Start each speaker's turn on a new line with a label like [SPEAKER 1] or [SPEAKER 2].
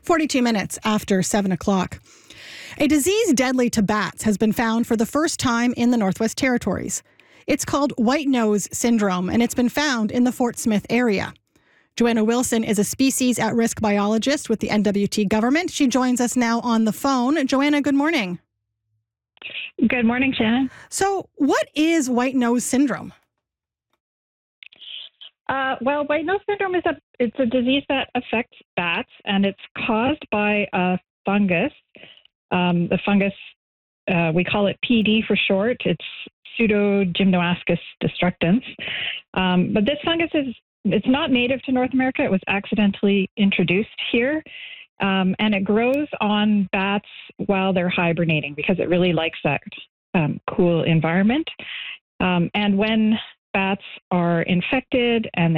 [SPEAKER 1] 42 minutes after 7 o'clock. A disease deadly to bats has been found for the first time in the Northwest Territories. It's called white nose syndrome, and it's been found in the Fort Smith area. Joanna Wilson is a species at-risk biologist with the NWT government. She joins us now on the phone. Joanna, good morning.
[SPEAKER 2] Good morning, Shannon.
[SPEAKER 1] So what is white nose syndrome?
[SPEAKER 2] Well, white nose syndrome it's a disease that affects bats, and it's caused by a fungus. The fungus, we call it PD for short. It's Pseudogymnoascus destructans. But this fungus it's not native to North America. It was accidentally introduced here. And it grows on bats while they're hibernating because it really likes that cool environment. And when bats are infected and